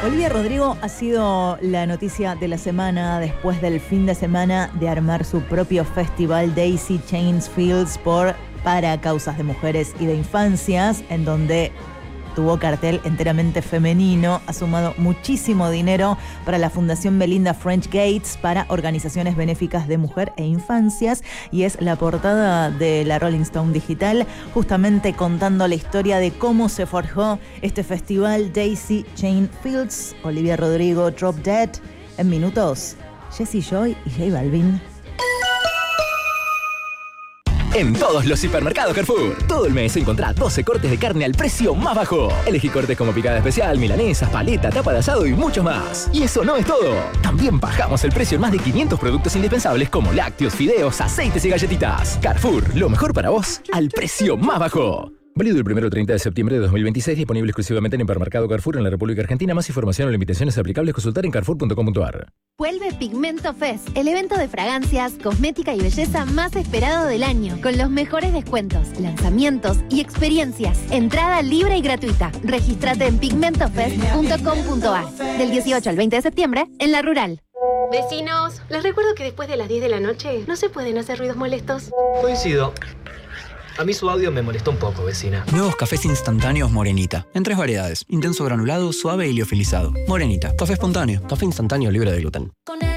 Olivia Rodrigo ha sido la noticia de la semana después del fin de semana de armar su propio festival Daisy Chains Fields para causas de mujeres y de infancias, en donde tuvo cartel enteramente femenino, ha sumado muchísimo dinero para la Fundación Melinda French Gates, para organizaciones benéficas de mujer e infancias, y es la portada de la Rolling Stone Digital, justamente contando la historia de cómo se forjó este festival Daisy Chain Fields. Olivia Rodrigo, Drop Dead, en minutos, Jessie Joy y J Balvin. En todos los hipermercados Carrefour, todo el mes encontrá 12 cortes de carne al precio más bajo. Elegí cortes como picada especial, milanesas, paleta, tapa de asado y mucho más. Y eso no es todo. También bajamos el precio en más de 500 productos indispensables como lácteos, fideos, aceites y galletitas. Carrefour, lo mejor para vos al precio más bajo. Válido el 1 al 30 de septiembre de 2026, disponible exclusivamente en Hipermercado Carrefour en la República Argentina. Más información o limitaciones aplicables consultar en carrefour.com.ar. Vuelve Pigmento Fest, el evento de fragancias, cosmética y belleza más esperado del año, con los mejores descuentos, lanzamientos y experiencias. Entrada libre y gratuita. Regístrate en pigmentofest.com.ar del 18 al 20 de septiembre en La Rural. Vecinos, les recuerdo que después de las 10 de la noche no se pueden hacer ruidos molestos. Coincido. A mí su audio me molestó un poco, vecina. Nuevos cafés instantáneos Morenita. En 3 variedades. Intenso granulado, suave y liofilizado. Morenita. Café espontáneo. Café instantáneo libre de gluten. Con